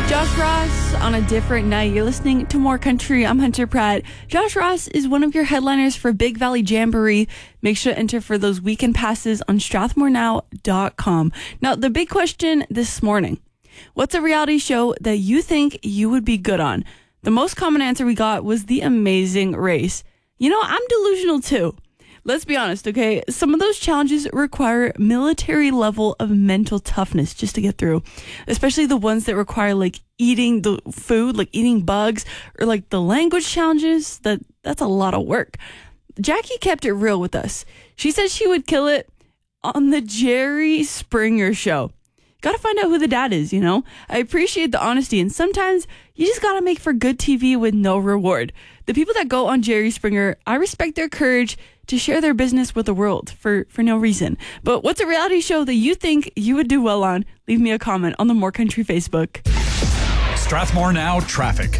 Josh Ross on a different night. You're listening to More Country. I'm Hunter Pratt. Josh Ross is one of your headliners for Big Valley Jamboree. Make sure to enter for those weekend passes on strathmorenow.com. Now, the big question this morning: what's a reality show that you think you would be good on? The most common answer we got was The Amazing Race. You know, I'm delusional too. Let's be honest, okay? Some of those challenges require military level of mental toughness just to get through, especially the ones that require like eating the food, like eating bugs, or like the language challenges. That's a lot of work. Jackie kept it real with us. She said she would kill it on the Jerry Springer show. Gotta find out who the dad is, you know? I appreciate the honesty, and sometimes you just gotta make for good TV with no reward. The people that go on Jerry Springer, I respect their courage to share their business with the world for no reason. But what's a reality show that you think you would do well on? Leave me a comment on the More Country Facebook. Strathmore Now traffic.